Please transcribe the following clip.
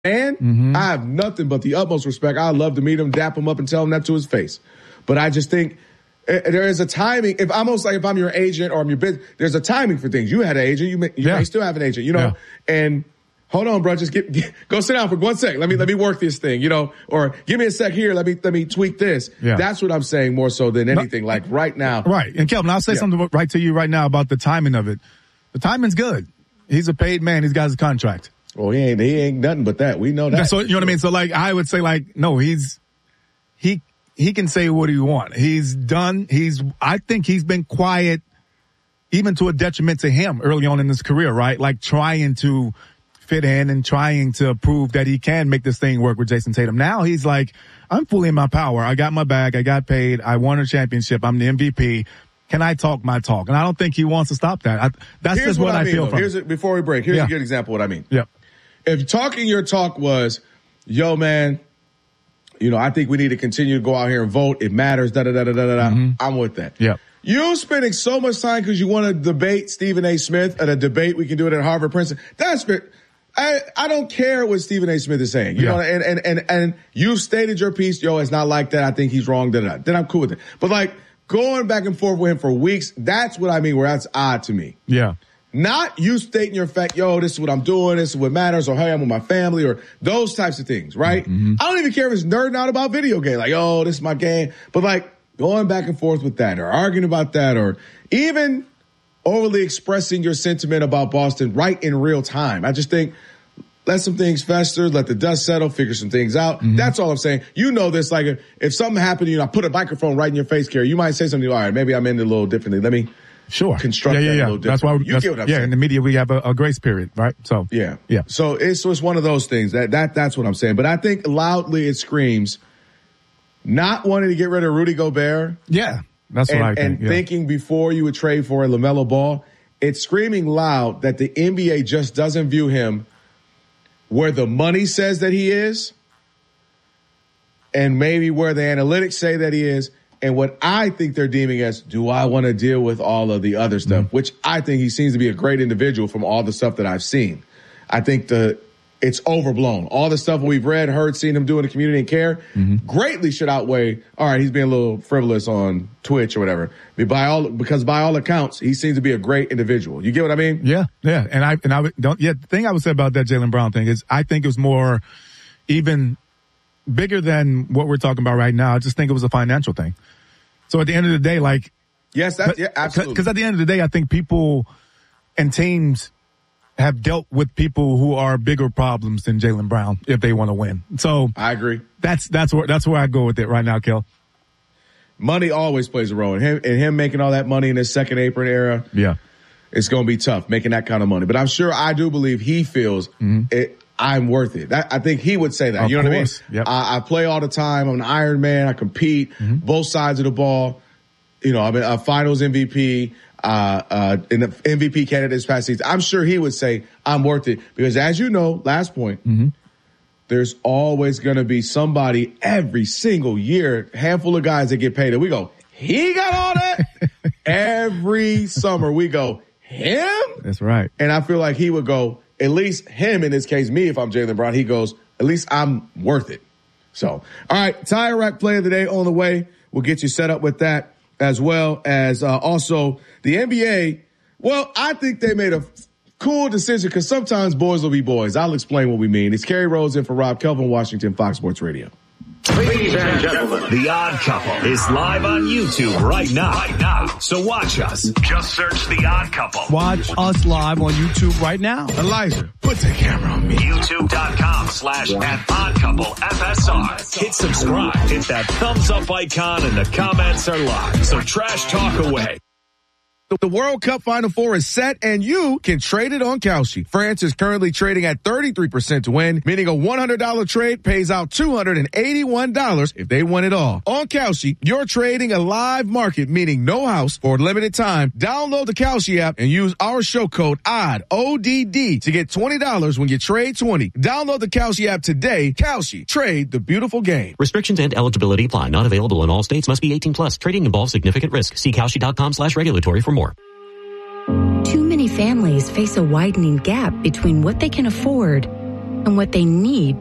And I have nothing but the utmost respect. I'd love to meet him, dap him up, and tell him that to his face. But I just think there is a timing. If I'm your agent or I'm your business, there's a timing for things. You had an agent. You may still have an agent, you know. Yeah. And hold on, bro. Just go sit down for 1 second. Let me work this thing, you know. Or give me a sec here. Let me tweak this. Yeah. That's what I'm saying more so than anything. Like right now. Right. And Kelvin, I'll say something right to you right now about the timing of it. The timing's good. He's a paid man. He's got his contract. Well, he ain't nothing but that. We know that. So, you know what I mean? So, like, I would say, like, no, he can say what he wants. He's done. I think he's been quiet, even to a detriment to him early on in his career, right? Like, trying to fit in and trying to prove that he can make this thing work with Jason Tatum. Now he's like, I'm fully in my power. I got my bag. I got paid. I won a championship. I'm the MVP. Can I talk my talk? And I don't think he wants to stop that. That's just what I feel from it. Before we break, here's a good example of what I mean. Yep. If talking your talk was, yo, man, you know, I think we need to continue to go out here and vote. It matters, I'm with that. Yeah. You spending so much time because you want to debate Stephen A. Smith at a debate. We can do it at Harvard, Princeton. That's fair. I don't care what Stephen A. Smith is saying. You know, and you stated your piece. Yo, it's not like that. I think he's wrong. Then I'm cool with it. But like going back and forth with him for weeks, that's what I mean, where that's odd to me. Yeah. Not you stating your fact, yo, this is what I'm doing, this is what matters, or hey, I'm with my family, or those types of things, right? I don't even care if it's nerding out about video games, like, oh, this is my game. But like going back and forth with that, or arguing about that, or even overly expressing your sentiment about Boston right in real time. I just think let some things fester, let the dust settle, figure some things out. That's all I'm saying. You know this, like if something happened to you and I put a microphone right in your face, Kerry, you might say something, all right, maybe I'm in it a little differently. Let me construct that a little different. That's why you get what I'm saying. In the media we have a grace period, right? So yeah. So it's one of those things that's what I'm saying. But I think loudly it screams not wanting to get rid of Rudy Gobert. Yeah, that's what I think. And thinking before you would trade for a LaMelo Ball, it's screaming loud that the NBA just doesn't view him where the money says that he is, and maybe where the analytics say that he is. And what I think they're deeming as, do I want to deal with all of the other stuff? Which I think he seems to be a great individual from all the stuff that I've seen. I think it's overblown. All the stuff we've read, heard, seen him do in the community and care greatly should outweigh, all right, he's being a little frivolous on Twitch or whatever. Because by all accounts, he seems to be a great individual. You get what I mean? Yeah. The thing I would say about that Jaylen Brown thing is I think it was more even bigger than what we're talking about right now. I just think it was a financial thing. So at the end of the day, like, yes, absolutely. Because at the end of the day, I think people and teams have dealt with people who are bigger problems than Jaylen Brown if they want to win. So I agree. That's where I go with it right now, Kel. Money always plays a role, and him making all that money in his second apron era. Yeah, it's going to be tough making that kind of money. But I do believe he feels it. I'm worth it. I think he would say that. Of you know course. What I mean? Yep. I play all the time. I'm an Iron Man. I compete both sides of the ball. You know, I'm a finals MVP, in the MVP candidate this past season. I'm sure he would say I'm worth it because as you know, last point, there's always going to be somebody every single year, handful of guys that get paid. And we go, he got all that? Every summer we go, him? That's right. And I feel like he would go, at least him, in this case, me, if I'm Jaylen Brown, he goes, at least I'm worth it. So, all right, Tire Rack Play of the Day on the way. We'll get you set up with that as well as also the NBA. Well, I think they made a cool decision because sometimes boys will be boys. I'll explain what we mean. It's Kerry Rose in for Rob Kelvin, Washington, Fox Sports Radio. Ladies and gentlemen, The Odd Couple is live on YouTube right now. So watch us. Just search The Odd Couple. Watch us live on YouTube right now. Elijah, put the camera on me. YouTube.com/@oddcouplefsr. Hit subscribe. Hit that thumbs up icon and the comments are live. So trash talk away. The World Cup Final Four is set, and you can trade it on Kalshi. France is currently trading at 33% to win, meaning a $100 trade pays out $281 if they win it all. On Kalshi, you're trading a live market, meaning no house for a limited time. Download the Kalshi app and use our show code ODD, O-D-D, to get $20 when you trade 20. Download the Kalshi app today. Kalshi, trade the beautiful game. Restrictions and eligibility apply. Not available in all states. Must be 18 plus. Trading involves significant risk. See Kalshi.com/regulatory for more. Too many families face a widening gap between what they can afford and what they need